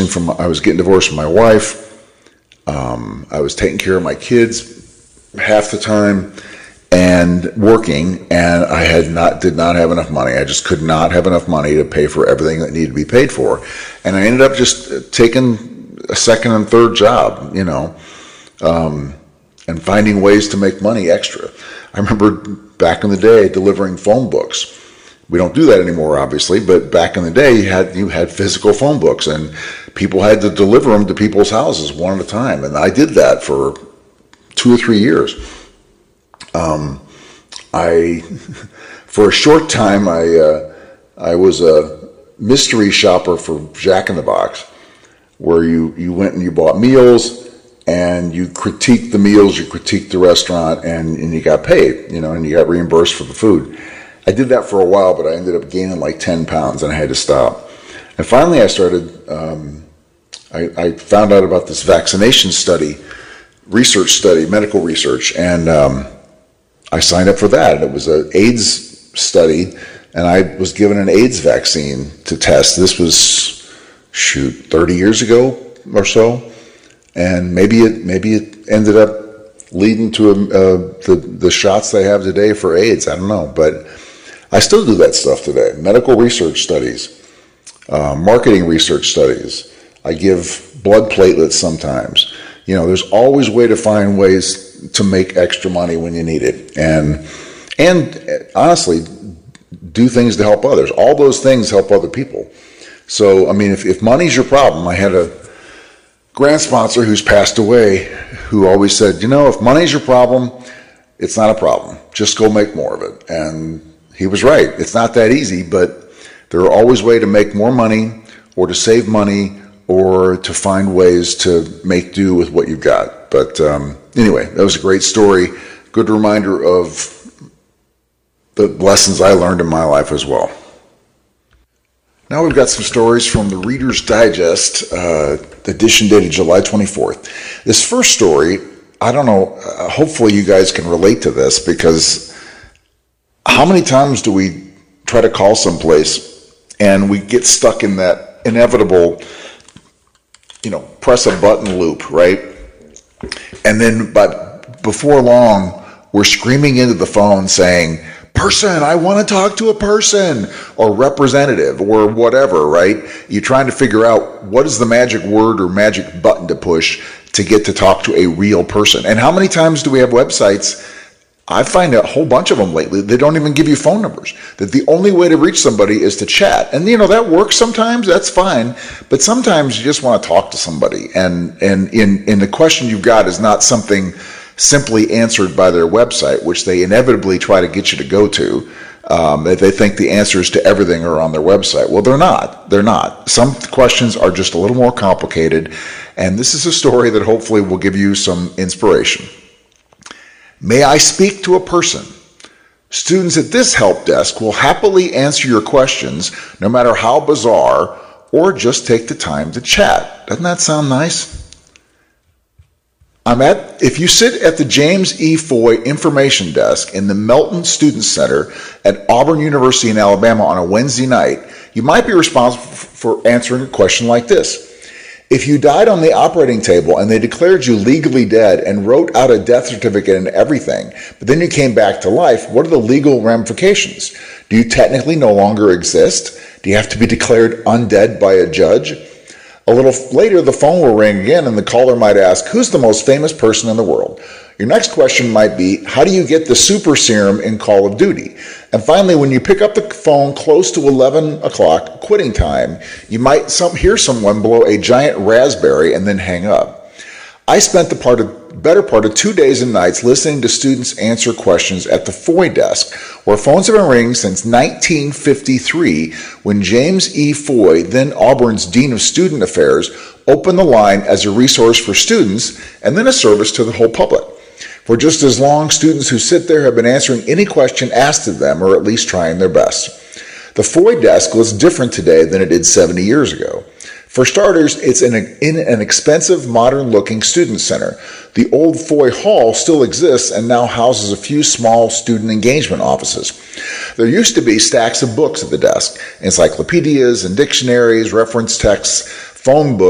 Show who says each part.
Speaker 1: I was getting divorced from my wife. I was taking care of my kids half the time and working, and I did not have enough money. I just could not have enough money to pay for everything that needed to be paid for. And I ended up just taking a second and third job, and finding ways to make money extra. I remember back in the day delivering phone books. We don't do that anymore, obviously, but back in the day, you had physical phone books, and people had to deliver them to people's houses one at a time. And I did that for 2 or 3 years. For a short time, I was a mystery shopper for Jack in the Box, where you went and you bought meals, and you critiqued the meals, you critiqued the restaurant, and you got paid, and you got reimbursed for the food. I did that for a while, but I ended up gaining like 10 pounds, and I had to stop. And finally, I started, I found out about this vaccination study, medical research, and I signed up for that. It was an AIDS study, and I was given an AIDS vaccine to test. This was, 30 years ago or so. And maybe it ended up leading to the shots they have today for AIDS. I don't know, but I still do that stuff today. Medical research studies, marketing research studies. I give blood platelets sometimes. There's always a way to find ways to make extra money when you need it, and honestly, do things to help others. All those things help other people. So, I mean, if money's your problem, I had a grant sponsor who's passed away who always said, if money's your problem, it's not a problem. Just go make more of it. And he was right. It's not that easy, but there are always ways to make more money or to save money or to find ways to make do with what you've got. But anyway, that was a great story. Good reminder of the lessons I learned in my life as well. Now we've got some stories from the Reader's Digest, edition dated July 24th. This first story, I don't know, hopefully you guys can relate to this, because how many times do we try to call someplace and we get stuck in that inevitable, press a button loop, right? And then but before long, we're screaming into the phone saying, person, I want to talk to a person, or representative, or whatever, right? You're trying to figure out what is the magic word or magic button to push to get to talk to a real person. And how many times do we have websites? I find a whole bunch of them lately, they don't even give you phone numbers. That the only way to reach somebody is to chat. And that works sometimes, that's fine. But sometimes you just want to talk to somebody. And in the question you've got is not something simply answered by their website, which they inevitably try to get you to go to. They think the answers to everything are on their website. Well, they're not. They're not. Some questions are just a little more complicated, and this is a story that hopefully will give you some inspiration. May I speak to a person? Students at this help desk will happily answer your questions, no matter how bizarre, or just take the time to chat. Doesn't that sound nice? If you sit at the James E. Foy Information Desk in the Melton Student Center at Auburn University in Alabama on a Wednesday night, you might be responsible for answering a question like this. If you died on the operating table and they declared you legally dead and wrote out a death certificate and everything, but then you came back to life, what are the legal ramifications? Do you technically no longer exist? Do you have to be declared undead by a judge? A little later, the phone will ring again and the caller might ask, who's the most famous person in the world? Your next question might be, how do you get the super serum in Call of Duty? And finally, when you pick up the phone close to 11 o'clock, quitting time, you might hear someone blow a giant raspberry and then hang up. I spent the better part of 2 days and nights listening to students answer questions at the Foy desk, where phones have been ringing since 1953, when James E. Foy, then Auburn's Dean of Student Affairs, opened the line as a resource for students and then a service to the whole public. For just as long, students who sit there have been answering any question asked of them, or at least trying their best. The Foy desk looks different today than it did 70 years ago. For starters, it's in an expensive, modern-looking student center. The old Foy Hall still exists and now houses a few small student engagement offices. There used to be stacks of books at the desk, encyclopedias and dictionaries, reference texts, phone books,